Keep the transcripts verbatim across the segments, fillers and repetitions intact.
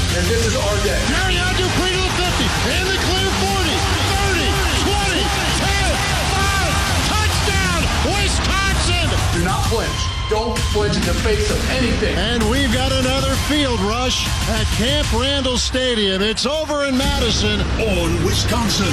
and this is our day. Mariano Dupree to the fifty, in the clear forty, thirty, twenty, ten, five, touchdown, Wisconsin! Do not flinch. Don't flinch in the face of anything. And we've got another field rush at Camp Randall Stadium. It's over in Madison. On Wisconsin.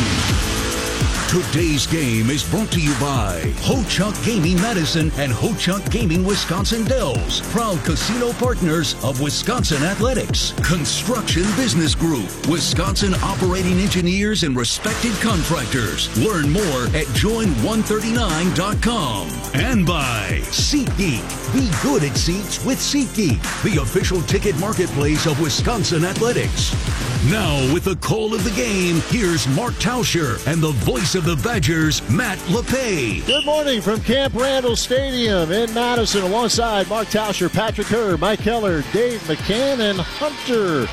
Today's game is brought to you by Ho-Chunk Gaming Madison and Ho-Chunk Gaming Wisconsin Dells, proud casino partners of Wisconsin Athletics. Construction Business Group, Wisconsin operating engineers and respected contractors. Learn more at join one thirty-nine dot com. And by SeatGeek. Be good at seats with SeatGeek, the official ticket marketplace of Wisconsin Athletics. Now, with the call of the game, here's Mark Tauscher and the voice of the Badgers, Matt LePay. Good morning from Camp Randall Stadium in Madison, alongside Mark Tauscher, Patrick Herr, Mike Keller, Dave McCann, and Hunter.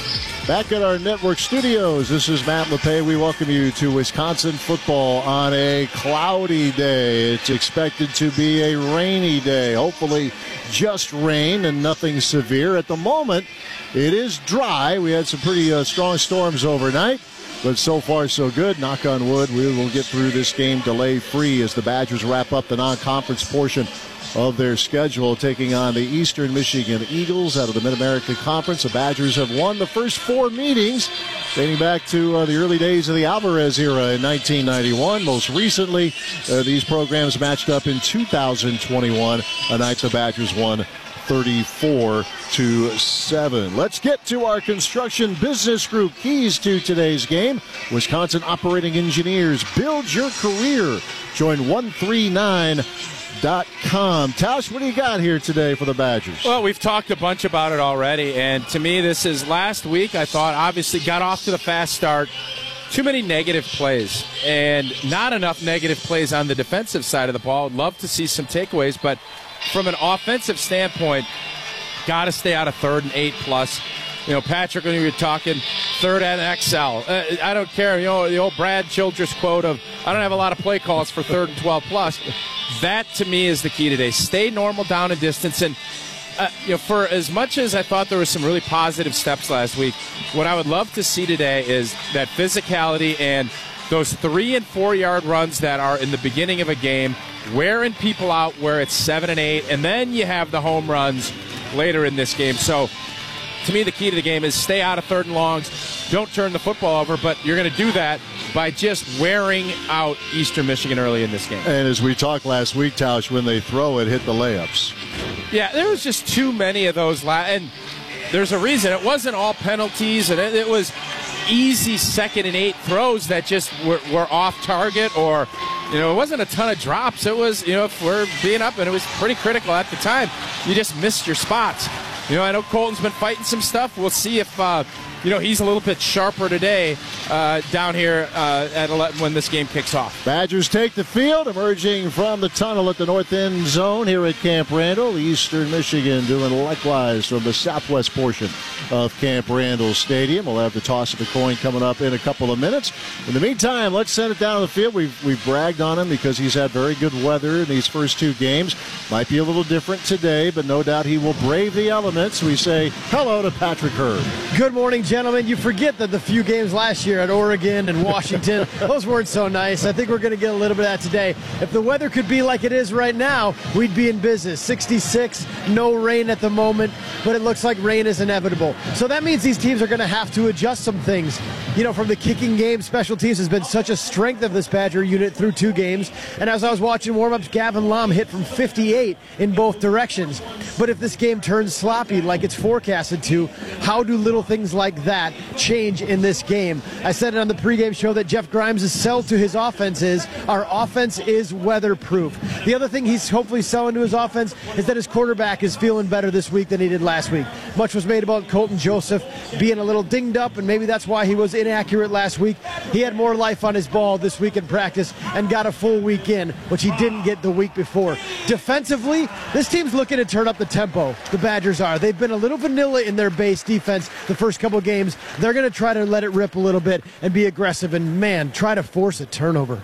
Back at our network studios, this is Matt LePay. We welcome you to Wisconsin football on a cloudy day. It's expected to be a rainy day. Hopefully just rain and nothing severe. At the moment, it is dry. We had some pretty uh, strong storms overnight, but so far so good. Knock on wood, we will get through this game delay-free as the Badgers wrap up the non-conference portion of their schedule, taking on the Eastern Michigan Eagles out of the Mid-America Conference. The Badgers have won the first four meetings dating back to uh, the early days of the Alvarez era in nineteen ninety-one. Most recently, uh, these programs matched up in two thousand twenty-one, a night the Badgers won thirty-four to seven. Let's get to our Construction Business Group keys to today's game. Wisconsin Operating Engineers, build your career. Join one thirty-nine dot com. Tausch, what do you got here today for the Badgers? Well, we've talked a bunch about it already, and to me, this is last week. I thought obviously got off to the fast start. Too many negative plays, and not enough negative plays on the defensive side of the ball. I'd love to see some takeaways, but from an offensive standpoint, got to stay out of third and eight plus. You know, Patrick, when you were talking third and X L, uh, I don't care. You know, the old Brad Childress quote of, I don't have a lot of play calls for third and twelve plus. That, to me, is the key today. Stay normal down and distance. And, uh, you know, for as much as I thought there were some really positive steps last week, what I would love to see today is that physicality and those three and four yard runs that are in the beginning of a game, wearing people out where it's seven and eight, and then you have the home runs later in this game. So, to me, the key to the game is stay out of third and longs. Don't turn the football over, but you're going to do that by just wearing out Eastern Michigan early in this game. And as we talked last week, Tausch, when they throw it, hit the layups. Yeah, there was just too many of those. La- and there's a reason. It wasn't all penalties, and it, it was easy second and eight throws that just were, were off target, or, you know, it wasn't a ton of drops. It was, you know, if we're being up, and it was pretty critical at the time, you just missed your spots. You know, I know Colton's been fighting some stuff. We'll see if, uh, you know, he's a little bit sharper today uh, down here uh, at eleven when this game kicks off. Badgers take the field, emerging from the tunnel at the north end zone here at Camp Randall. Eastern Michigan doing likewise from the southwest portion of Camp Randall Stadium. We'll have the toss of the coin coming up in a couple of minutes. In the meantime, let's send it down the field. We've, we've bragged on him because he's had very good weather in these first two games. Might be a little different today, but no doubt he will brave the elements. We say hello to Patrick Herr. Good morning, gentlemen. You forget that the few games last year at Oregon and Washington, those weren't so nice. I think we're going to get a little bit of that today. If the weather could be like it is right now, we'd be in business. sixty-six, no rain at the moment, but it looks like rain is inevitable. So that means these teams are going to have to adjust some things. You know, from the kicking game, special teams has been such a strength of this Badger unit through two games. And as I was watching warm-ups, Gavin Lom hit from fifty-eight in both directions. But if this game turns sloppy like it's forecasted to, how do little things like that change in this game? I said it on the pregame show that Jeff Grimes' sell to his offense is, our offense is weatherproof. The other thing he's hopefully selling to his offense is that his quarterback is feeling better this week than he did last week. Much was made about Colton Joseph being a little dinged up, and maybe that's why he was inaccurate last week. He had more life on his ball this week in practice and got a full week in, which he didn't get the week before. Defensively, this team's looking to turn up the tempo. The Badgers are. They've been a little vanilla in their base defense the first couple games. They're going to try to let it rip a little bit and be aggressive and, man, try to force a turnover.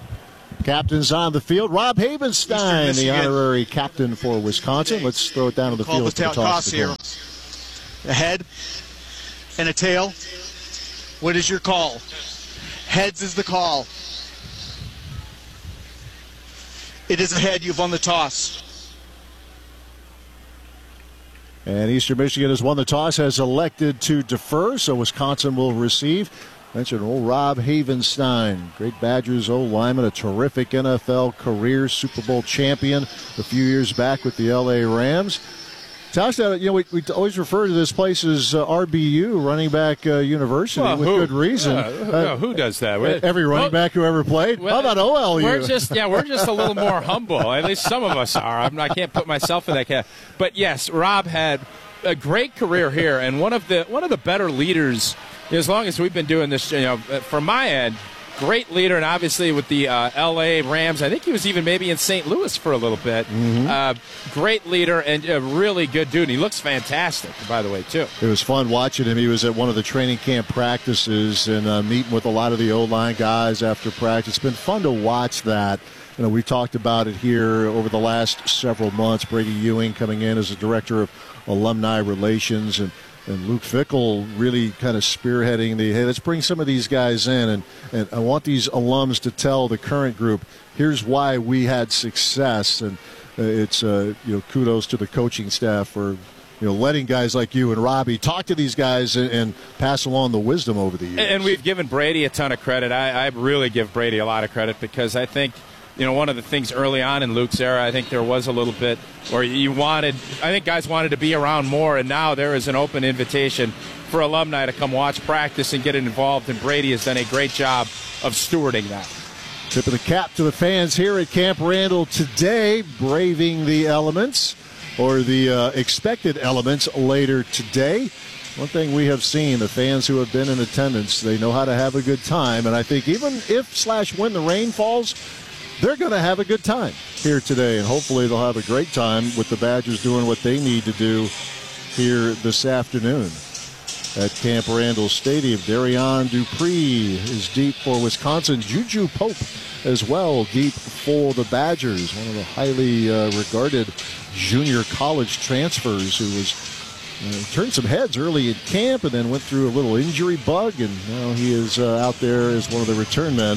Captains on the field. Rob Havenstein, the honorary captain for Wisconsin. Let's throw it down to the Call field. the toss here. Ahead. and a tail. What is your call? Heads is the call. It is a head. You've won the toss. And Eastern Michigan has won the toss, has elected to defer, so Wisconsin will receive. Mentioned old Rob Havenstein, great Badgers O-lineman, a terrific N F L career, Super Bowl champion a few years back with the L A Rams. Tosh, you know, we, we always refer to this place as uh, R B U, Running Back uh, University, well, with who, good reason. Uh, who, uh, who does that? Every running well, back who ever played. Well, How about O L U? We're just, yeah, we're just a little more humble. At least some of us are. I'm, I can't put myself in that category. But yes, Rob had a great career here, and one of the one of the better leaders. As long as we've been doing this, you know, from my end, great leader, and obviously with the uh, L A Rams, I think he was even maybe in Saint Louis for a little bit. Mm-hmm. Uh, great leader and a really good dude. He looks fantastic, by the way, too. It was fun watching him. He was at one of the training camp practices and uh, meeting with a lot of the O-line guys after practice. It's been fun to watch that. You know, we talked about it here over the last several months. Brady Ewing coming in as the director of alumni relations, and And Luke Fickell really kind of spearheading the, hey, let's bring some of these guys in. And, and I want these alums to tell the current group, here's why we had success. And uh, it's, uh, you know, kudos to the coaching staff for, you know, letting guys like you and Robbie talk to these guys and, and pass along the wisdom over the years. And we've given Brady a ton of credit. I, I really give Brady a lot of credit because I think, you know, one of the things early on in Luke's era, I think there was a little bit where you wanted, I think guys wanted to be around more, and now there is an open invitation for alumni to come watch practice and get involved, and Brady has done a great job of stewarding that. Tip of the cap to the fans here at Camp Randall today, braving the elements, or the uh, expected elements later today. One thing we have seen, the fans who have been in attendance, they know how to have a good time, and I think even if slash when the rain falls, they're going to have a good time here today, and hopefully they'll have a great time with the Badgers doing what they need to do here this afternoon at Camp Randall Stadium. Darian Dupree is deep for Wisconsin. Juju Pope as well, deep for the Badgers, one of the highly uh, regarded junior college transfers who was uh, turned some heads early in camp and then went through a little injury bug, and now he is uh, out there as one of the return men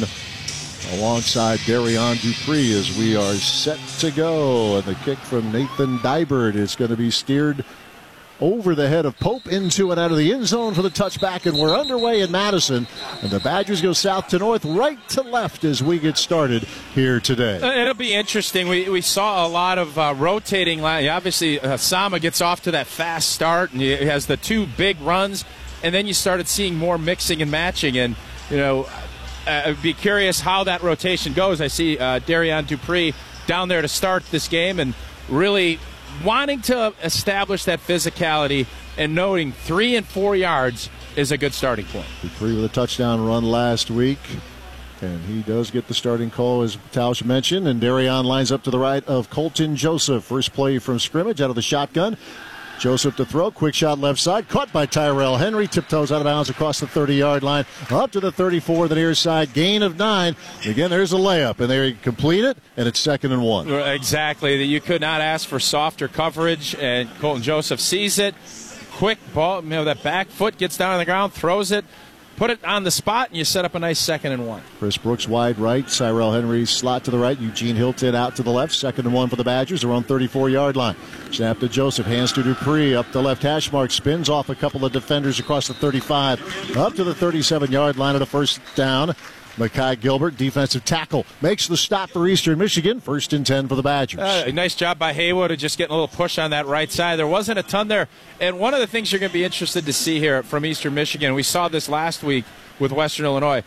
alongside Darian Dupree as we are set to go. And the kick from Nathan Dybert is going to be steered over the head of Pope into and out of the end zone for the touchback, and we're underway in Madison. And the Badgers go south to north, right to left as we get started here today. It'll be interesting. We we saw a lot of uh, rotating. Obviously, uh, Sama gets off to that fast start, and he has the two big runs, and then you started seeing more mixing and matching. And, you know, I'd be curious how that rotation goes. I see uh, Darian Dupree down there to start this game and really wanting to establish that physicality and knowing three and four yards is a good starting point. Dupree with a touchdown run last week, and he does get the starting call, as Tausch mentioned. And Darian lines up to the right of Colton Joseph. First play from scrimmage out of the shotgun. Joseph to throw, quick shot left side, caught by Tyrell Henry, tiptoes out of bounds across the thirty-yard line, up to the thirty-four, the near side, gain of nine. Again, there's a layup, and they complete it, and it's second and one. Exactly. You could not ask for softer coverage, and Colton Joseph sees it. Quick ball, you know, that back foot gets down on the ground, throws it, put it on the spot, and you set up a nice second and one. Chris Brooks wide right, Tyrell Henry slot to the right, Eugene Hilton out to the left, second and one for the Badgers. They're on thirty-four-yard line. Snap to Joseph, hands to Dupree, up the left hash mark, spins off a couple of defenders across the thirty-five, up to the thirty-seven-yard line of the first down. Makai Gilbert, defensive tackle, makes the stop for Eastern Michigan. First and ten for the Badgers. Uh, nice job by Haywood of just getting a little push on that right side. There wasn't a ton there. And one of the things you're going to be interested to see here from Eastern Michigan, we saw this last week with Western Illinois,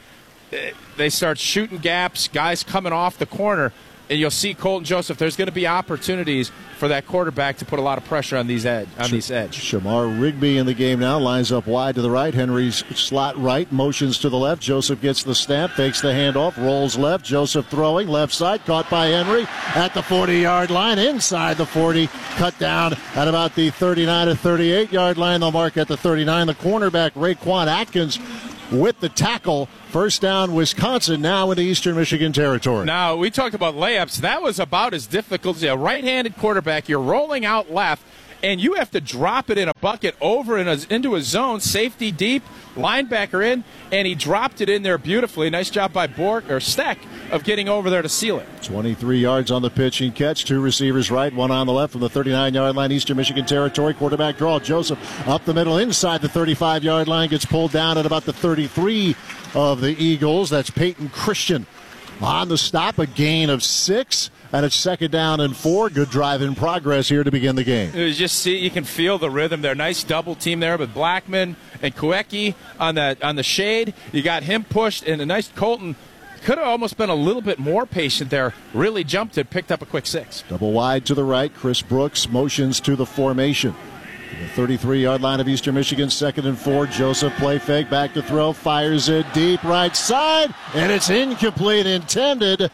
they start shooting gaps, guys coming off the corner, and you'll see Colton Joseph. There's going to be opportunities for that quarterback to put a lot of pressure on these edge. On these edge. Shamar Rigby in the game now, lines up wide to the right. Henry's slot right, motions to the left. Joseph gets the snap, takes the handoff, rolls left. Joseph throwing, left side, caught by Henry at the forty-yard line, inside the forty, cut down at about the thirty-nine to thirty-eight-yard line. They'll mark at the thirty-nine. The cornerback, Raekwon Atkins, with the tackle. First down, Wisconsin, now in the Eastern Michigan territory. Now, we talked about layups. That was about as difficult as a right-handed quarterback. You're rolling out left, and you have to drop it in a bucket over in a, into a zone, safety deep, linebacker in, and he dropped it in there beautifully. Nice job by Bork or Steck of getting over there to seal it. twenty-three yards on the pitch and catch. Two receivers right, one on the left from the thirty-nine-yard line, Eastern Michigan territory. Quarterback draw. Joseph up the middle inside the thirty-five-yard line. Gets pulled down at about the thirty-three of the Eagles. That's Peyton Christian on the stop. A gain of six. And it's second down and four. Good drive in progress here to begin the game. You just see, you can feel the rhythm there. Nice double team there with Blackman and Kuecki on the on the shade. You got him pushed, and a nice Colton could have almost been a little bit more patient there. Really jumped it, picked up a quick six. Double wide to the right. Chris Brooks motions to the formation. The thirty-three-yard line of Eastern Michigan, second and four. Joseph play fake, back to throw, fires it deep right side, and it's incomplete, intended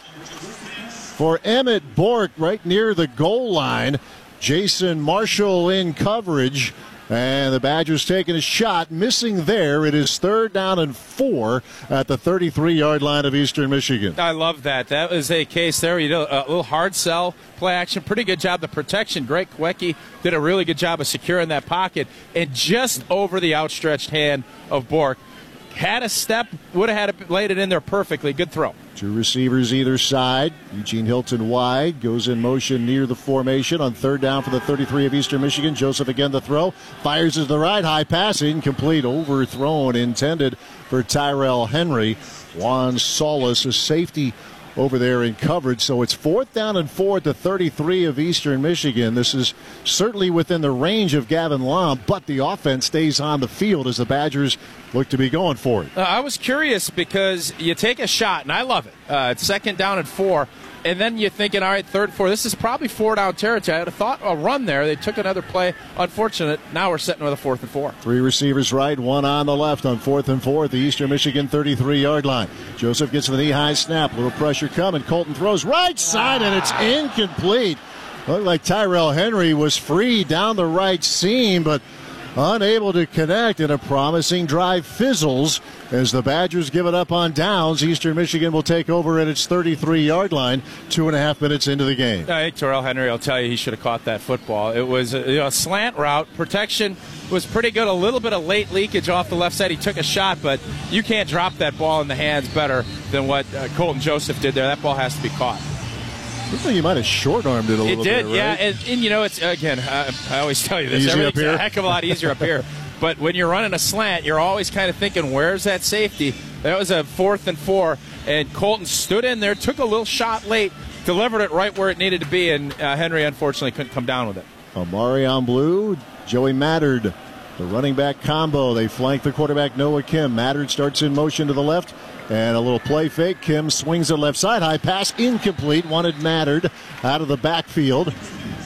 for Emmett Bork right near the goal line. Jason Marshall in coverage, and the Badgers taking a shot, missing there. It is third down and four at the thirty-three-yard line of Eastern Michigan. I love that. That was a case there. You know, a little hard sell, play action, pretty good job. The protection, Greg Kuecki did a really good job of securing that pocket, and just over the outstretched hand of Bork. Had a step, would have had it, laid it in there perfectly. Good throw. Two receivers either side. Eugene Hilton wide, goes in motion near the formation on third down for the thirty-three of Eastern Michigan. Joseph again the throw, fires to the right, high pass, incomplete, overthrown, intended for Tyrell Henry. Juan Solis, a safety over there in coverage. So it's fourth down and four at the thirty-three of Eastern Michigan. This is certainly within the range of Gavin Lom, but the offense stays on the field as the Badgers look to be going for it. Uh, I was curious because you take a shot, and I love it. Uh, it's second down and four, and then you're thinking, all right, third, four. This is probably four down territory. I would have thought a run there. They took another play. Unfortunate. Now we're sitting with a fourth and four. Three receivers right, one on the left on fourth and four at the Eastern Michigan thirty-three-yard line. Joseph gets the knee-high snap. Little pressure coming. Colton throws right side, and it's incomplete. Looked like Tyrell Henry was free down the right seam, but unable to connect, and a promising drive fizzles as the Badgers give it up on downs. Eastern Michigan will take over at its thirty-three-yard line, two and a half minutes into the game. I think Tyrell Henry will tell you he should have caught that football. It was a, you know, a slant route. Protection was pretty good. A little bit of late leakage off the left side. He took a shot, but you can't drop that ball in the hands better than what uh, Colton Joseph did there. That ball has to be caught. Looks like you might have short-armed it a little bit. It did, bit, right? yeah. And, and, you know, it's, again, I, I always tell you this. Easy Everything's up here. a heck of a lot easier up here. But when you're running a slant, you're always kind of thinking, where's that safety? That was a fourth and four, and Colton stood in there, took a little shot late, delivered it right where it needed to be, and uh, Henry unfortunately couldn't come down with it. Amari on blue, Joey Mattard, the running back combo. They flank the quarterback Noah Kim. Mattard starts in motion to the left, and a little play fake. Kim swings it left side, high pass, incomplete. Wanted Mattard out of the backfield.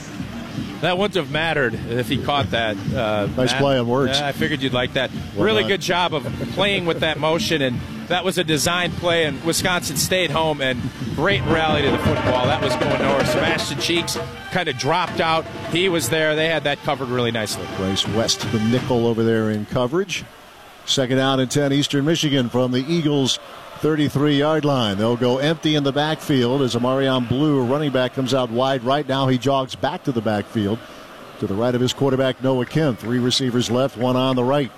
That wouldn't have mattered if he caught that. Uh, nice Matt. play on words. Yeah, I figured you'd like that. Well really done. good job of playing with that motion, and that was a design play, and Wisconsin stayed home, and great rally to the football. That was going nowhere. Sebastian Cheeks kind of dropped out. He was there. They had that covered really nicely. Bryce West, the nickel over there in coverage. Second down and ten, Eastern Michigan from the Eagles' thirty-three-yard line. They'll go empty in the backfield as Amarion Blue, running back, comes out wide right now. He jogs back to the backfield to the right of his quarterback, Noah Kim. Three receivers left, one on the right.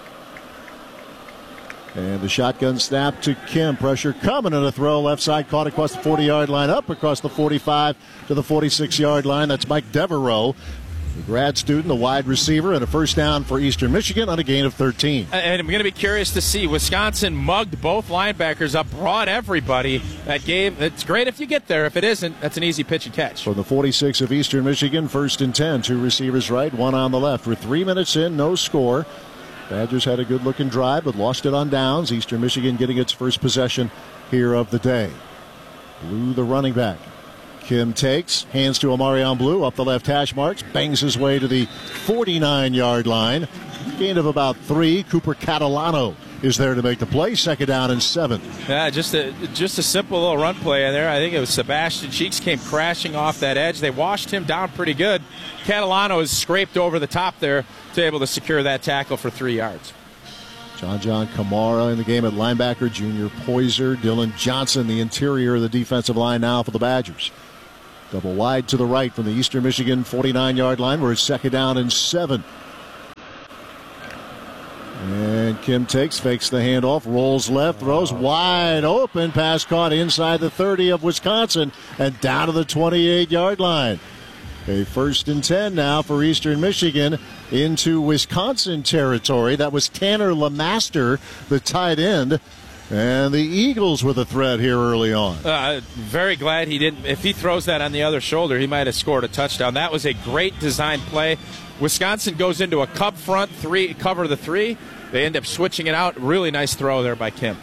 And the shotgun snap to Kim. Pressure coming, and a throw left side, caught across the forty-yard line, up across the forty-five to the forty-six-yard line. That's Mike Devereaux, the grad student, the wide receiver, and a first down for Eastern Michigan on a gain of thirteen. And I'm going to be curious to see. Wisconsin mugged both linebackers up, brought everybody. That gave. It's great if you get there. If it isn't, that's an easy pitch and catch. From the forty-six of Eastern Michigan, first and ten. Two receivers right, one on the left. We're three minutes in, no score. Badgers had a good-looking drive, but lost it on downs. Eastern Michigan getting its first possession here of the day. Blue, the running back. Kim takes, hands to Amarion Blue, up the left hash marks, bangs his way to the forty-nine-yard line. Gain of about three. Cooper Catalano is there to make the play. Second down and seven. Yeah, just a just a simple little run play there. I think it was Sebastian Cheeks came crashing off that edge. They washed him down pretty good. Catalano is scraped over the top there to be able to secure that tackle for three yards. John John Kamara in the game at linebacker. Junior Poyser, Dylan Johnson, the interior of the defensive line now for the Badgers. Double wide to the right from the Eastern Michigan forty-nine-yard line. We're at second down and seven. And Kim takes, fakes the handoff, rolls left, throws wide open. Pass caught inside the thirty of Wisconsin and down to the twenty-eight-yard line. A first and ten now for Eastern Michigan into Wisconsin territory. That was Tanner LeMaster, the tight end. And the Eagles with a threat here early on. Uh, very glad he didn't. If he throws that on the other shoulder, he might have scored a touchdown. That was a great design play. Wisconsin goes into a Cub front three, cover the three. They end up switching it out. Really nice throw there by Kim.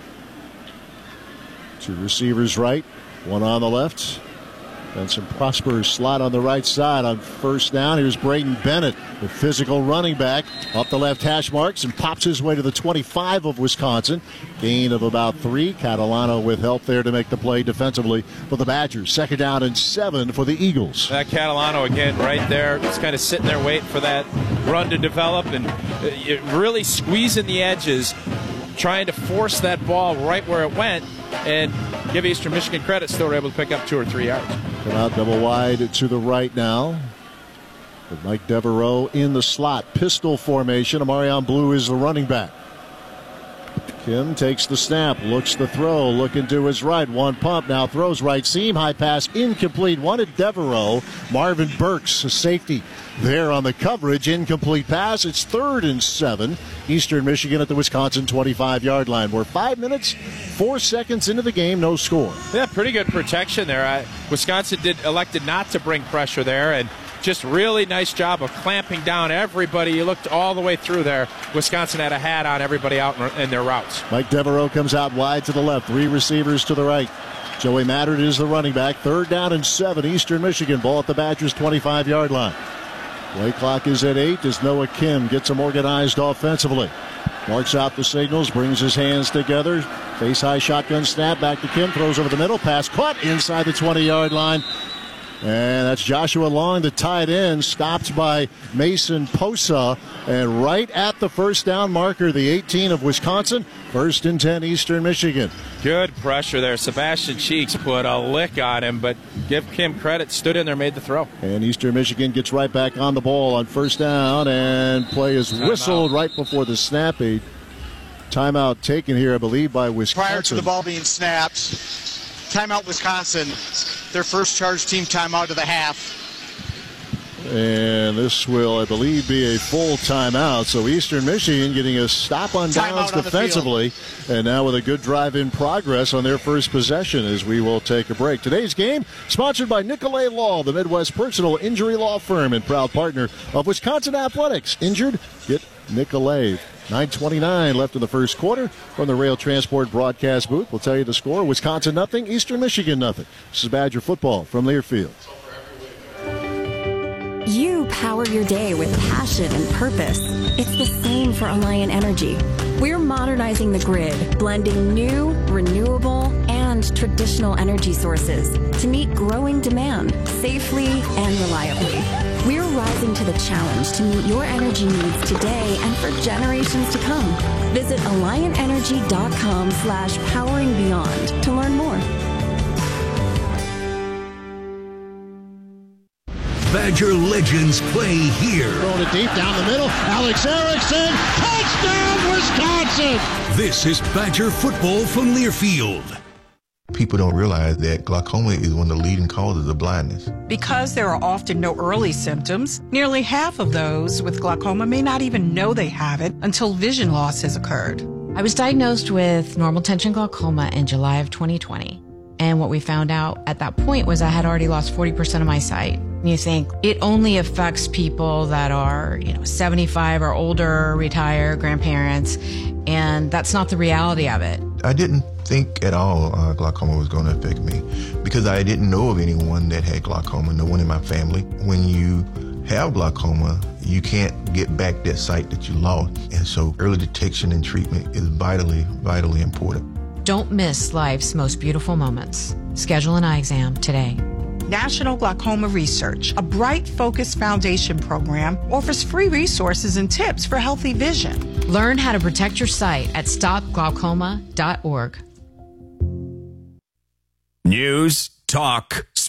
Two receivers right, one on the left. And some prosperous slot on the right side on first down. Here's Braden Bennett, the physical running back, up the left hash marks and pops his way to the twenty-five of Wisconsin. Gain of about three. Catalano with help there to make the play defensively for the Badgers. Second down and seven for the Eagles. That Catalano again right there, just kind of sitting there waiting for that run to develop and really squeezing the edges, trying to force that ball right where it went and give Eastern Michigan credit, still were able to pick up two or three yards. Come out double wide to the right now. With Mike Devereaux in the slot. Pistol formation. Amarion Blue is the running back. Kim takes the snap, looks the throw, looking to his right. One pump, now throws right seam. High pass incomplete. Wanted Devereaux. Marvin Burks, a safety there on the coverage. Incomplete pass. It's third and seven. Eastern Michigan at the Wisconsin twenty-five-yard line. We're five minutes, four seconds into the game, no score. Yeah, pretty good protection there. I, Wisconsin did elected not to bring pressure there, and just really nice job of clamping down everybody. You looked all the way through there. Wisconsin had a hat on everybody out in, in their routes. Mike Devereaux comes out wide to the left. Three receivers to the right. Joey Mattern is the running back. Third down and seven. Eastern Michigan. Ball at the Badgers' twenty-five-yard line. Play clock is at eight as Noah Kim gets them organized offensively. Marks out the signals, brings his hands together. Face high shotgun snap. Back to Kim. Throws over the middle. Pass caught inside the twenty-yard line. And that's Joshua Long, the tight end, stopped by Mason Posa. And right at the first down marker, the eighteen of Wisconsin. First and ten, Eastern Michigan. Good pressure there. Sebastian Cheeks put a lick on him, but give Kim credit. Stood in there, made the throw. And Eastern Michigan gets right back on the ball on first down. And play is whistled right before the snap. A timeout taken here, I believe, by Wisconsin. Prior to the ball being snapped, timeout Wisconsin. Their first charge team timeout of the half. And this will, I believe, be a full timeout. So Eastern Michigan getting a stop on downs defensively. And now with a good drive in progress on their first possession as we will take a break. Today's game sponsored by Nicolay Law, the Midwest personal injury law firm and proud partner of Wisconsin Athletics. Injured? Get Nicolay. nine twenty-nine left in the first quarter from the Rail Transport broadcast booth. We'll tell you the score. Wisconsin nothing, Eastern Michigan nothing. This is Badger football from Learfield. You power your day with passion and purpose. It's the same for Alliant Energy. We're modernizing the grid, blending new, renewable, and traditional energy sources to meet growing demand safely and reliably. We're rising to the challenge to meet your energy needs today and for generations to come. Visit alliant energy dot com slash powering beyond to learn more. Badger legends play here. Throwing it deep down the middle. Alex Erickson, touchdown, Wisconsin! This is Badger football from Learfield. People don't realize that glaucoma is one of the leading causes of blindness. Because there are often no early symptoms, nearly half of those with glaucoma may not even know they have it until vision loss has occurred. I was diagnosed with normal tension glaucoma in July of twenty twenty. And what we found out at that point was I had already lost forty percent of my sight. And you think it only affects people that are, you know, seventy-five or older, retired, grandparents, and that's not the reality of it. I didn't think at all uh, glaucoma was going to affect me because I didn't know of anyone that had glaucoma, no one in my family. When you have glaucoma, you can't get back that sight that you lost. And so early detection and treatment is vitally, vitally important. Don't miss life's most beautiful moments. Schedule an eye exam today. National Glaucoma Research, a Bright Focus Foundation program, offers free resources and tips for healthy vision. Learn how to protect your sight at stop glaucoma dot org. News, talk, sports.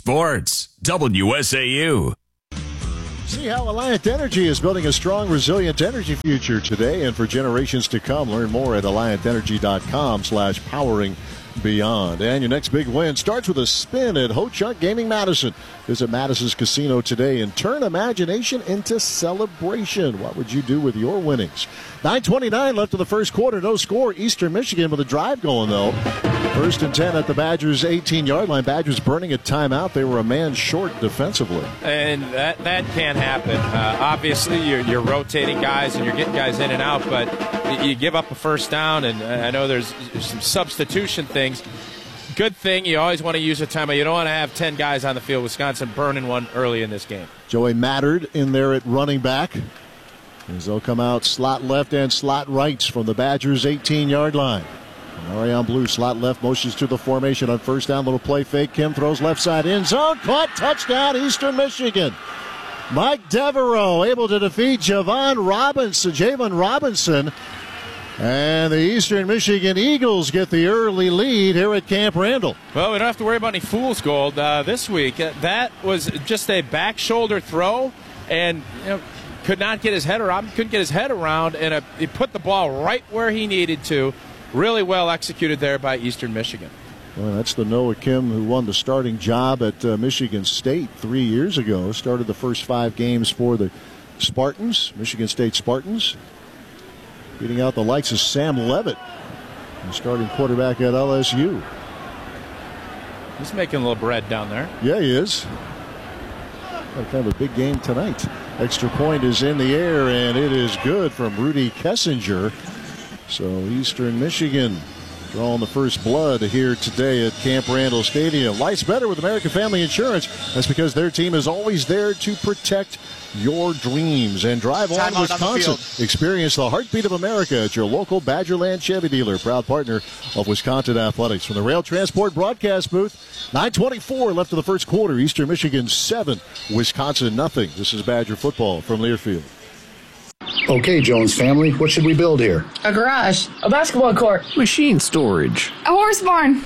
Sports, W S A U. See how Alliant Energy is building a strong, resilient energy future today and for generations to come. Learn more at alliant energy dot com slash powering beyond. And your next big win starts with a spin at Ho-Chunk Gaming Madison. Visit Madison's casino today and turn imagination into celebration. What would you do with your winnings? nine twenty-nine left in the first quarter. No score. Eastern Michigan with a drive going, though. First and ten at the Badgers' eighteen-yard line. Badgers burning a timeout. They were a man short defensively. And that, that can't happen. Uh, obviously, you're, you're rotating guys and you're getting guys in and out, but you give up a first down, and I know there's some substitution things. Good thing, you always want to use a timeout. You don't want to have ten guys on the field. Wisconsin burning one early in this game. Joey Mattard in there at running back, as they'll come out slot left and slot right from the Badgers' eighteen-yard line. Marion Blue, slot left, motions to the formation on first down. Little play fake. Kim throws left side end zone. Caught. Touchdown, Eastern Michigan. Mike Devereaux able to defeat Javon Robinson, Javon Robinson. And the Eastern Michigan Eagles get the early lead here at Camp Randall. Well, we don't have to worry about any fool's gold uh, this week. Uh, that was just a back shoulder throw, and you know, could not get his head around. Couldn't get his head around, and uh, he put the ball right where he needed to. Really well executed there by Eastern Michigan. Well, that's the Noah Kim who won the starting job at uh, Michigan State three years ago. Started the first five games for the Spartans, Michigan State Spartans. Beating out the likes of Sam Levitt, the starting quarterback at L S U. He's making a little bread down there. Yeah, he is. Got kind of a big game tonight. Extra point is in the air, and it is good from Rudy Kessinger. So Eastern Michigan drawing the first blood here today at Camp Randall Stadium. Life's better with American Family Insurance. That's because their team is always there to protect your dreams. And drive on Time Wisconsin. on the Experience the heartbeat of America at your local Badgerland Chevy dealer, proud partner of Wisconsin Athletics. From the Rail Transport broadcast booth, nine twenty-four left of the first quarter. Eastern Michigan seven, Wisconsin nothing. This is Badger football from Learfield. Okay, Jones family, what should we build here? A garage, a basketball court, Machine storage. a horse barn.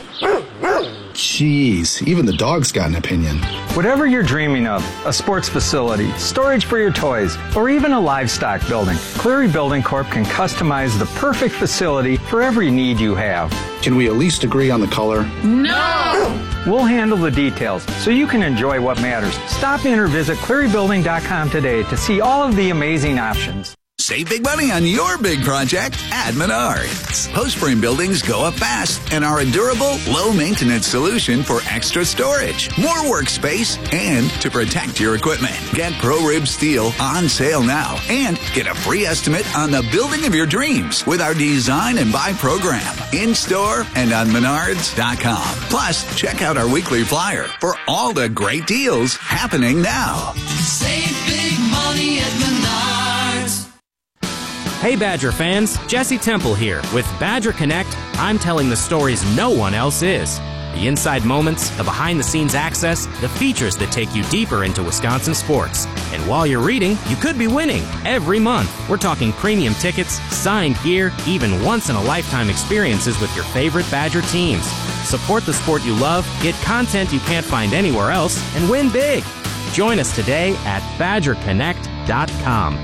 Jeez, even the dog's got an opinion. Whatever you're dreaming of, a sports facility, storage for your toys, or even a livestock building, Cleary Building Corp can customize the perfect facility for every need you have. Can we at least agree on the color? No! We'll handle the details so you can enjoy what matters. Stop in or visit cleary building dot com today to see all of the amazing options. Save big money on your big project at Menards. Post frame buildings go up fast and are a durable, low-maintenance solution for extra storage, more workspace, and to protect your equipment. Get ProRib Steel on sale now and get a free estimate on the building of your dreams with our Design and Buy program in-store and on menards dot com. Plus, check out our weekly flyer for all the great deals happening now. Save big money at Menards. Hey Badger fans, Jesse Temple here. With Badger Connect, I'm telling the stories no one else is. The inside moments, the behind-the-scenes access, the features that take you deeper into Wisconsin sports. And while you're reading, you could be winning every month. We're talking premium tickets, signed gear, even once-in-a-lifetime experiences with your favorite Badger teams. Support the sport you love, get content you can't find anywhere else, and win big. Join us today at badger connect dot com.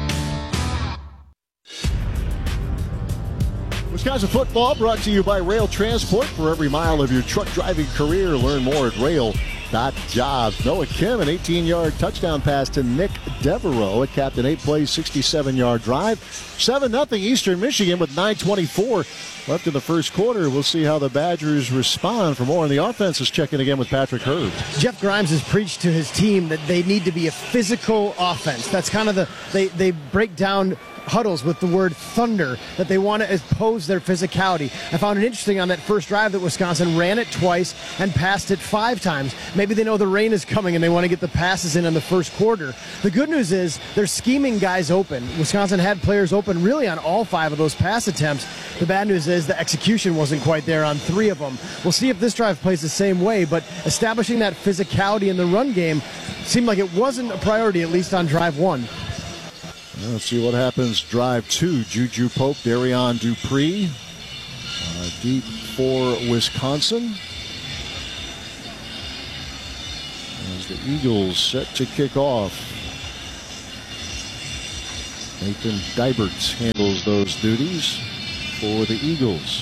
Wisconsin football brought to you by Rail Transport. For every mile of your truck driving career, learn more at rail dot jobs. Noah Kim, an eighteen-yard touchdown pass to Nick Devereaux. A Captain eight plays, sixty-seven-yard drive. seven nothing Eastern Michigan with nine twenty-four left in the first quarter. We'll see how the Badgers respond. For more on the offense, is checking again with Patrick Hurd. Jeff Grimes has preached to his team that they need to be a physical offense. That's kind of the, they, they break down huddles with the word thunder, that they want to impose their physicality. I found it interesting on that first drive that Wisconsin ran it twice and passed it five times. Maybe they know the rain is coming and they want to get the passes in in the first quarter. The good news is they're scheming guys open. Wisconsin had players open really on all five of those pass attempts. The bad news is the execution wasn't quite there on three of them. We'll see if this drive plays the same way, but establishing that physicality in the run game seemed like it wasn't a priority, at least on drive one. Let's see what happens. Drive two. Juju Pope, Darion Dupree. Uh, deep for Wisconsin. as the Eagles set to kick off. Nathan Dibert handles those duties for the Eagles.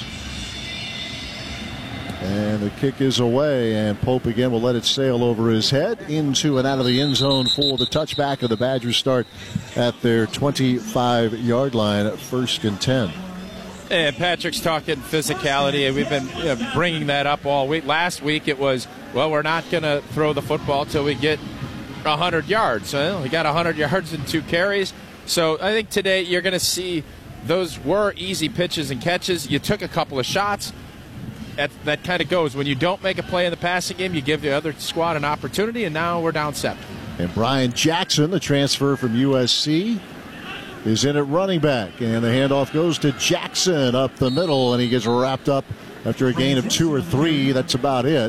And the kick is away, and Pope again will let it sail over his head into and out of the end zone for the touchback, of the Badgers start at their twenty-five-yard line, first and ten. And Patrick's talking physicality, and we've been you know, bringing that up all week. Last week it was, well, we're not going to throw the football till we get one hundred yards. Well, we got one hundred yards in two carries. So I think today you're going to see those were easy pitches and catches. You took a couple of shots. That, that kind of goes. When you don't make a play in the passing game, you give the other squad an opportunity, and now we're down seven. And Brian Jackson, the transfer from U S C, is in at running back. And the handoff goes to Jackson up the middle, and he gets wrapped up after a gain of two or three. That's about it.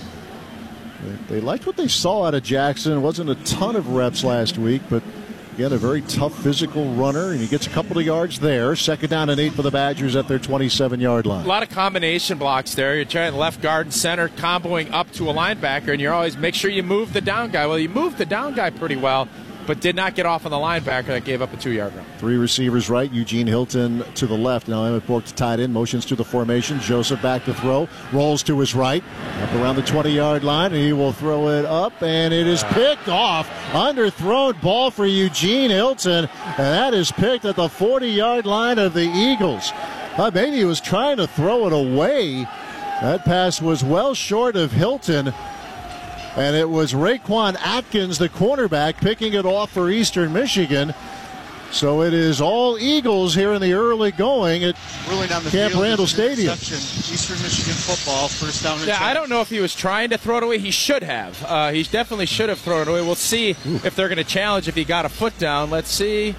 They liked what they saw out of Jackson. It wasn't a ton of reps last week, but again, a very tough physical runner, and he gets a couple of yards there. Second down and eight for the Badgers at their twenty-seven-yard line. A lot of combination blocks there. You're trying left guard and center, comboing up to a linebacker, and you always make sure you move the down guy. Well, you moved the down guy pretty well, but did not get off on the linebacker that gave up a two-yard run. Three receivers right, Eugene Hilton to the left. Now Emmett Bork to tight end, motions to the formation. Joseph back to throw, rolls to his right, up around the twenty-yard line, and he will throw it up, and it is picked off. Underthrown ball for Eugene Hilton, and that is picked at the forty-yard line of the Eagles. Uh, maybe he was trying to throw it away. That pass was well short of Hilton. And it was Raquan Atkins, the cornerback, picking it off for Eastern Michigan. So it is all Eagles here in the early going at Camp Randall Stadium. Eastern Michigan football, first down and Yeah, ten. I don't know if he was trying to throw it away. He should have. Uh, he definitely should have thrown it away. We'll see Ooh. if they're going to challenge if he got a foot down. Let's see.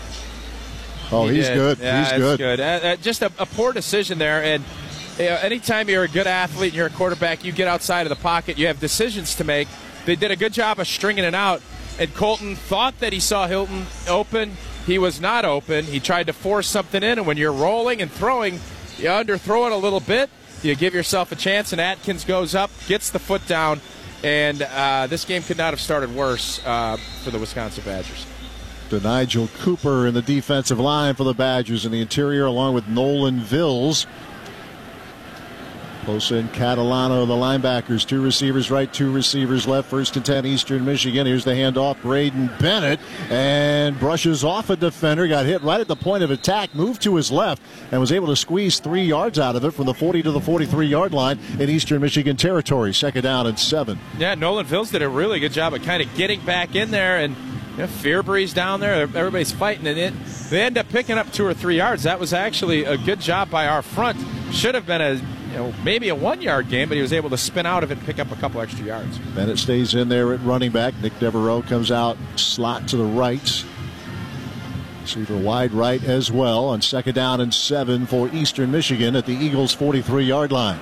Oh, he he's did. good. Yeah, he's good. good. Uh, uh, just a, a poor decision there. And you know, anytime you're a good athlete and you're a quarterback, you get outside of the pocket, you have decisions to make. They did a good job of stringing it out. And Colton thought that he saw Hilton open. He was not open. He tried to force something in, and when you're rolling and throwing, you underthrow it a little bit. You give yourself a chance, and Atkins goes up, gets the foot down, and uh, this game could not have started worse uh, for the Wisconsin Badgers. To Nigel Cooper in the defensive line for the Badgers in the interior, along with Nolan Vills. Posa and Catalano, the linebackers. Two receivers right, two receivers left. First and ten, Eastern Michigan. Here's the handoff. Braden Bennett, and brushes off a defender. Got hit right at the point of attack. Moved to his left and was able to squeeze three yards out of it from the forty to the forty-three-yard line in Eastern Michigan territory. Second down and seven. Yeah, Nolan Vills did a really good job of kind of getting back in there, and you know, Fearbreeze down there. Everybody's fighting, and it, they end up picking up two or three yards. That was actually a good job by our front. Should have been a You know, maybe a one-yard game, but he was able to spin out of it and pick up a couple extra yards. Bennett stays in there at running back. Nick Devereaux comes out, slot to the right. Receiver wide right as well on second down and seven for Eastern Michigan at the Eagles' forty-three-yard line.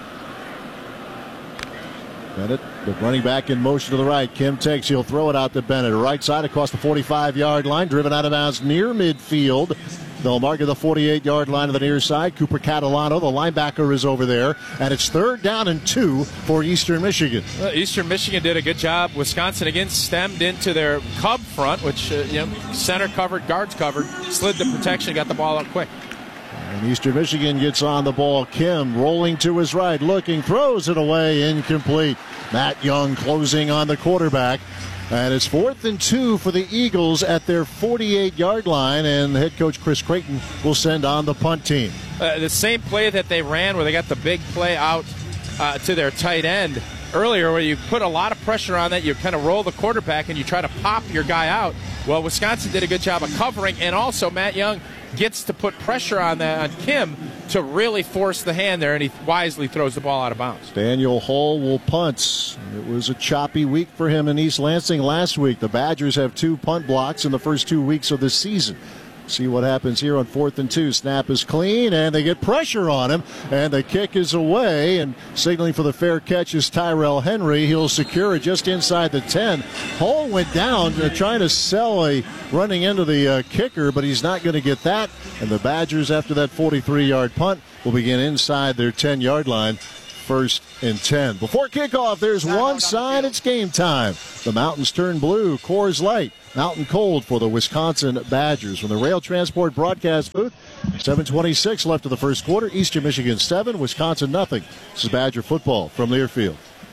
Bennett, the running back in motion to the right. Kim takes, he'll throw it out to Bennett. Right side across the forty-five-yard line, driven out of bounds near midfield. They'll mark at the forty-eight-yard line on the near side. Cooper Catalano, the linebacker, is over there. And it's third down and two for Eastern Michigan. Well, Eastern Michigan did a good job. Wisconsin again stemmed into their Cub front, which uh, you know, center covered, guards covered, slid the protection, got the ball out quick. And Eastern Michigan gets on the ball. Kim rolling to his right, looking, throws it away, incomplete. Matt Young closing on the quarterback. And it's fourth and two for the Eagles at their forty-eight-yard line, and head coach Chris Creighton will send on the punt team. Uh, the same play that they ran where they got the big play out uh, to their tight end earlier, where you put a lot of pressure on that, you kind of roll the quarterback and you try to pop your guy out. Well, Wisconsin did a good job of covering, and also Matt Young gets to put pressure on that on Kim to really force the hand there, and he wisely throws the ball out of bounds. Daniel Hull will punt. It was a choppy week for him in East Lansing last week. The Badgers have two punt blocks in the first two weeks of the season. See what happens here on fourth and two. Snap is clean, and they get pressure on him, and the kick is away, and signaling for the fair catch is Tyrell Henry. He'll secure it just inside the ten. Hall went down uh, trying to sell a running into the uh, kicker, but he's not going to get that, and the Badgers, after that forty-three-yard punt, will begin inside their ten-yard line. first and ten. Before kickoff, there's one sign. It's game time. The mountains turn blue. Coors Light. Mountain cold for the Wisconsin Badgers. From the Rail Transport broadcast booth, seven twenty-six left of the first quarter. Eastern Michigan seven, Wisconsin nothing. This is Badger football from Learfield.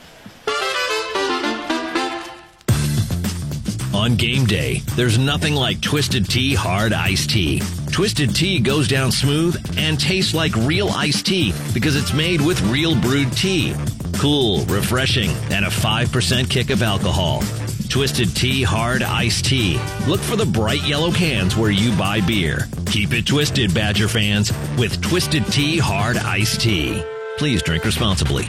On game day, there's nothing like Twisted Tea Hard Iced Tea. Twisted Tea goes down smooth and tastes like real iced tea because it's made with real brewed tea. Cool, refreshing, and a five percent kick of alcohol. Twisted Tea Hard Iced Tea. Look for the bright yellow cans where you buy beer. Keep it twisted, Badger fans, with Twisted Tea Hard Iced Tea. Please drink responsibly.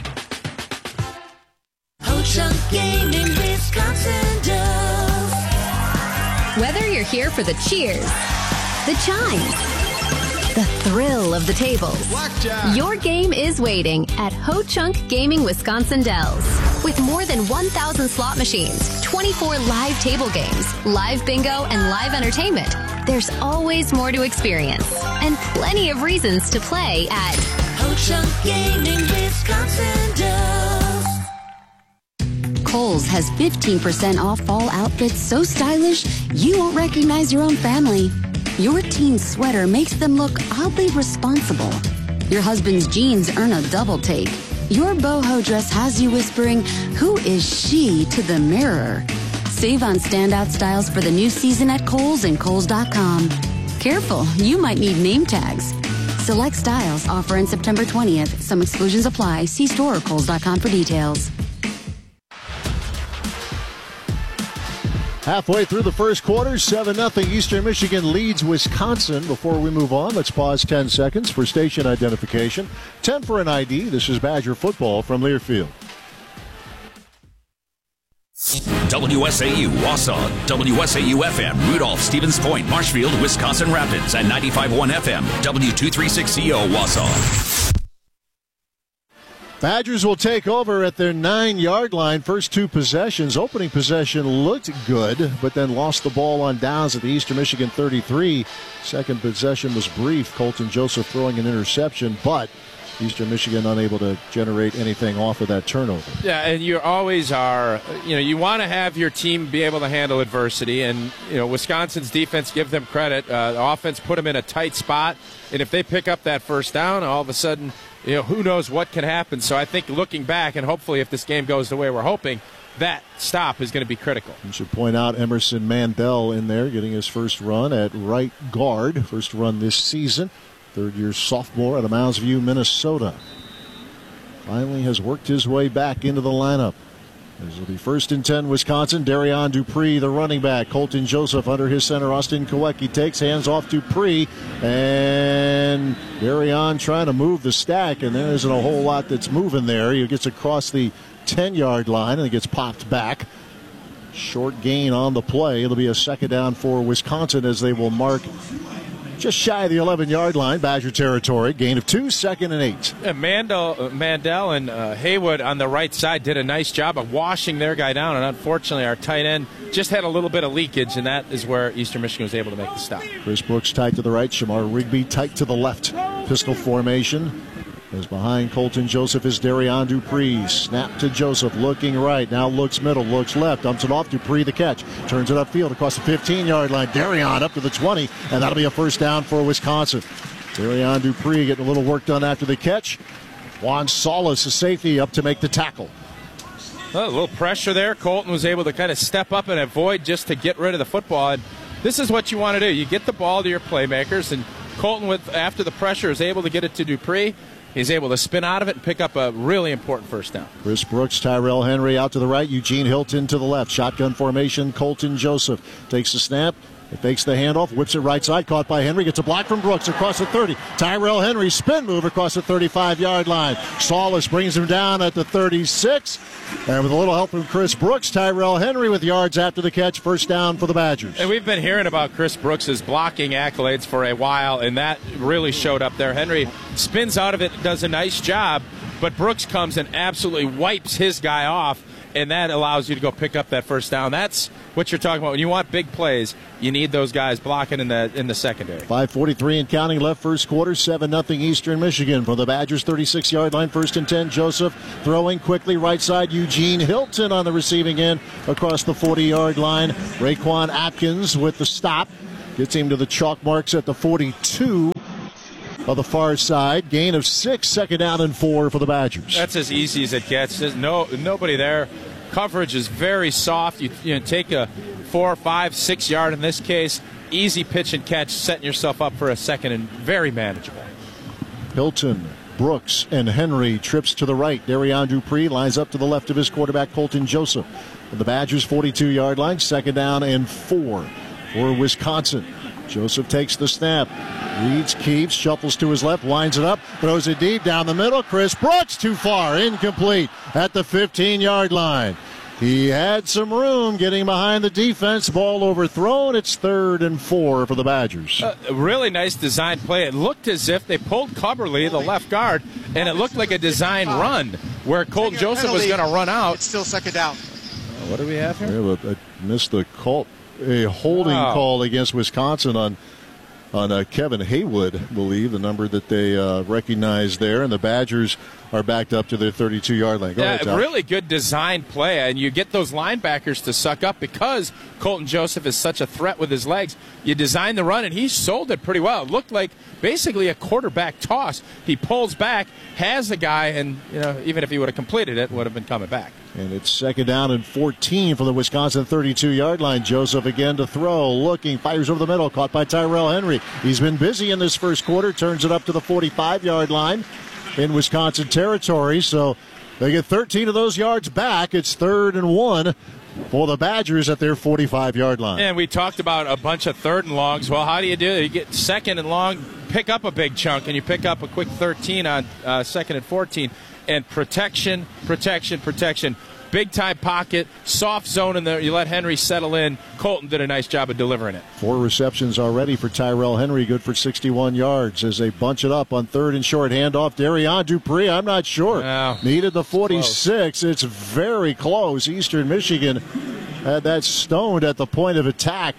Ho-Chunk Gaming, Wisconsin Dells. Whether you're here for the cheers, the chimes, the thrill of the tables, Blackjack. Your game is waiting at Ho-Chunk Gaming Wisconsin Dells. With more than one thousand slot machines, twenty-four live table games, live bingo, and live entertainment, there's always more to experience and plenty of reasons to play at Ho-Chunk Gaming Wisconsin Dells. Kohl's has fifteen percent off fall outfits so stylish you won't recognize your own family. Your teen's sweater makes them look oddly responsible. Your husband's jeans earn a double take. Your boho dress has you whispering, "Who is she?" to the mirror. Save on standout styles for the new season at Kohl's and Kohl's dot com. Careful, you might need name tags. Select styles offer in September twentieth. Some exclusions apply. See store or Kohl's dot com for details. Halfway through the first quarter, seven nothing. Eastern Michigan leads Wisconsin. Before we move on, let's pause ten seconds for station identification. ten for an I D. This is Badger football from Learfield. W S A U Wausau, W S A U F M, Rudolph, Stevens Point, Marshfield, Wisconsin Rapids, and ninety-five point one F M, W two thirty-six C O Wausau. Badgers will take over at their nine-yard line. First two possessions. Opening possession looked good, but then lost the ball on downs at the Eastern Michigan thirty-three. Second possession was brief. Colton Joseph throwing an interception, but Eastern Michigan unable to generate anything off of that turnover. Yeah, and you always are, you know, you want to have your team be able to handle adversity, and, you know, Wisconsin's defense, give them credit. Uh, the offense put them in a tight spot, and if they pick up that first down, all of a sudden, you know, who knows what can happen. So I think looking back, and hopefully if this game goes the way we're hoping, that stop is going to be critical. You should point out Emerson Mandel in there getting his first run at right guard. First run this season. Third-year sophomore out of Mounds View, Minnesota. Finally has worked his way back into the lineup. This will be first and ten, Wisconsin. Darian Dupree, the running back. Colton Joseph under his center. Austin Kowecki takes hands off Dupree. And Darian trying to move the stack, and there isn't a whole lot that's moving there. He gets across the ten-yard line, and it gets popped back. Short gain on the play. It'll be a second down for Wisconsin as they will mark just shy of the eleven-yard line, Badger territory. Gain of two, second and eight. Yeah, Mandel, uh, Mandel and uh, Haywood on the right side did a nice job of washing their guy down, and unfortunately our tight end just had a little bit of leakage, and that is where Eastern Michigan was able to make the stop. Chris Brooks tight to the right, Shamar Rigby tight to the left. Pistol formation. As behind Colton Joseph is Darian Dupree. Snap to Joseph, looking right. Now looks middle, looks left. Dumps it off. Dupree the catch. Turns it upfield across the fifteen-yard line. Darian up to the twenty, and that'll be a first down for Wisconsin. Darian Dupree getting a little work done after the catch. Juan Solis, the safety, up to make the tackle. Well, a little pressure there. Colton was able to kind of step up and avoid just to get rid of the football. And this is what you want to do. You get the ball to your playmakers, and Colton, with after the pressure, is able to get it to Dupree. He's able to spin out of it and pick up a really important first down. Chris Brooks, Tyrell Henry out to the right, Eugene Hilton to the left. Shotgun formation, Colton Joseph takes the snap. It fakes the handoff, whips it right side, caught by Henry, gets a block from Brooks across the thirty. Tyrell Henry, spin move across the thirty-five-yard line. Solis brings him down at the thirty-six. And with a little help from Chris Brooks, Tyrell Henry with yards after the catch, first down for the Badgers. And we've been hearing about Chris Brooks' blocking accolades for a while, and that really showed up there. Henry spins out of it, does a nice job, but Brooks comes and absolutely wipes his guy off. and that allows you to go pick up that first down. That's what you're talking about. When you want big plays, you need those guys blocking in the in the secondary. five forty-three and counting left first quarter, seven nothing Eastern Michigan. From the Badgers' thirty-six-yard line, first and ten, Joseph throwing quickly right side, Eugene Hilton on the receiving end across the forty-yard line. Raquan Atkins with the stop. Gets him to the chalk marks at the forty-two of the far side. Gain of six, second down and four for the Badgers. That's as easy as it gets. There's no nobody there. Coverage is very soft. You, you know, take a four, five, six yard in this case. Easy pitch and catch, setting yourself up for a second and very manageable. Hilton, Brooks, and Henry trips to the right. Darian Dupree lines up to the left of his quarterback, Colton Joseph. The Badgers' forty-two-yard line, second down and four for Wisconsin. Joseph takes the snap. Reads, keeps, shuffles to his left, winds it up, throws it deep down the middle. Chris Brooks too far, incomplete at the fifteen-yard line. He had some room getting behind the defense. Ball overthrown. It's third and four for the Badgers. Uh, a really nice design play. It looked as if they pulled Cubberly, the left guard, and it looked like a design run where Colton Joseph was going to run out. It's still second down. Uh, what do we have here? Yeah, but I missed the call. A holding wow. call against Wisconsin on on uh, Kevin Haywood, I believe, the number that they uh, recognized there. And the Badgers are backed up to their thirty-two-yard line. Go yeah, ahead, Tom. Really good design play, and you get those linebackers to suck up because Colton Joseph is such a threat with his legs. You design the run, and he sold it pretty well. It looked like basically a quarterback toss. He pulls back, has the guy, and you know, even if he would have completed it, would have been coming back. And it's second down and fourteen from the Wisconsin thirty-two-yard line. Joseph again to throw, looking, fires over the middle, caught by Tyrell Henry. He's been busy in this first quarter, turns it up to the forty-five-yard line in Wisconsin territory. So they get thirteen of those yards back. It's third and one for the Badgers at their forty-five-yard line. And we talked about a bunch of third and longs. Well, how do you do it? You get second and long, pick up a big chunk, and you pick up a quick thirteen on uh, second and fourteen. And protection, protection, protection. Big-time pocket, soft zone in there. You let Henry settle in. Colton did a nice job of delivering it. Four receptions already for Tyrell Henry, good for sixty-one yards as they bunch it up on third and short. Handoff, Darian Dupree, I'm not sure. No, Needed the forty-six. It's very close. Eastern Michigan had that stoned at the point of attack.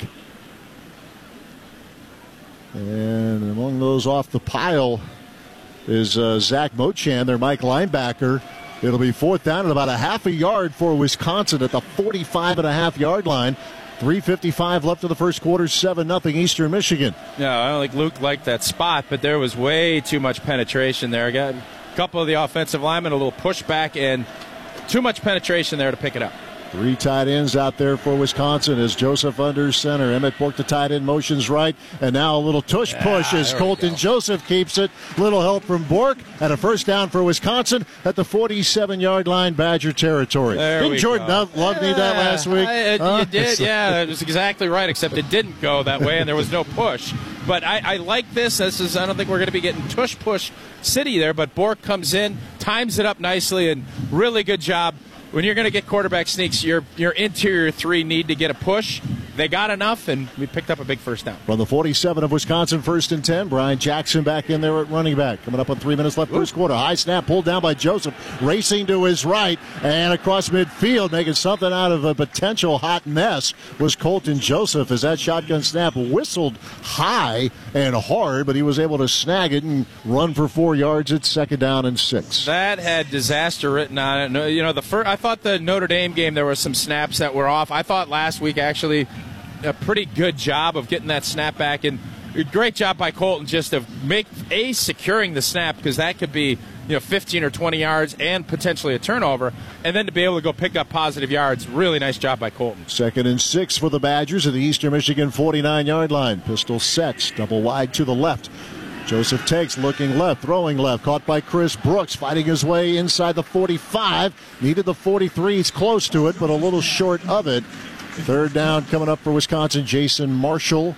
And among those off the pile is uh, Zach Mochan, their Mike linebacker. It'll be fourth down at about a half a yard for Wisconsin at the forty-five and a half yard line. three fifty-five left of the first quarter, seven nothing Eastern Michigan. Yeah, I don't think Luke liked that spot, but there was way too much penetration there. Got a couple of the offensive linemen, a little pushback, and too much penetration there to pick it up. Three tight ends out there for Wisconsin as Joseph under center. Emmett Bork, the tight end, motions right. And now a little tush push yeah, as Colton Joseph keeps it. Little help from Bork. And a first down for Wisconsin at the forty-seven-yard line, Badger territory. There Didn't Jordan go. Love need that last week? I, it, huh? You did, yeah. It was exactly right, except it didn't go that way, and there was no push. But I, I like this. This is I don't think we're going to be getting tush push city there, but Bork comes in, times it up nicely, and really good job. When you're going to get quarterback sneaks, your your interior three need to get a push. They got enough, and we picked up a big first down. From the forty-seven of Wisconsin, first and ten. Brian Jackson back in there at running back. Coming up on three minutes left, first quarter. High snap pulled down by Joseph. Racing to his right and across midfield, making something out of a potential hot mess was Colton Joseph as that shotgun snap whistled high and hard, but he was able to snag it and run for four yards at second down and six. That had disaster written on it. You know, the first, I thought the Notre Dame game, there were some snaps that were off. I thought last week actually a pretty good job of getting that snap back, and a great job by Colton just to make a securing the snap, because that could be, you know, fifteen or twenty yards and potentially a turnover, and then to be able to go pick up positive yards. Really nice job by Colton. Second and six for the Badgers at the Eastern Michigan forty-nine-yard line. Pistol sets, double wide to the left. Joseph takes, looking left, throwing left, caught by Chris Brooks, fighting his way inside the forty-five. Needed the forty-three, he's close to it, but a little short of it. Third down coming up for Wisconsin. Jason Marshall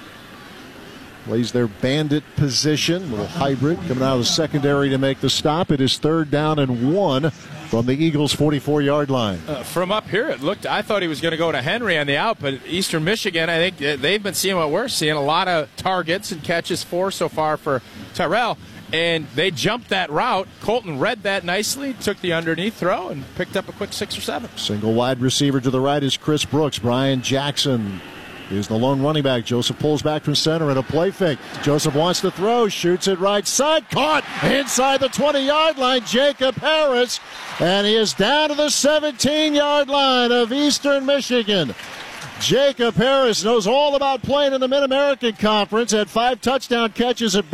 plays their bandit position. Little hybrid coming out of the secondary to make the stop. It is third down and one from the Eagles' forty-four-yard line. Uh, from up here, it looked, I thought he was going to go to Henry on the out, but Eastern Michigan, I think they've been seeing what we're seeing, a lot of targets and catches, four so far for Tyrell. And they jumped that route. Colton read that nicely, took the underneath throw, and picked up a quick six or seven. Single wide receiver to the right is Chris Brooks. Brian Jackson is the lone running back. Joseph pulls back from center and a play fake. Joseph wants to throw, shoots it right side, caught inside the twenty-yard line. Jacob Harris, and he is down to the seventeen-yard line of Eastern Michigan. Jacob Harris knows all about playing in the Mid-American Conference, had five touchdown catches at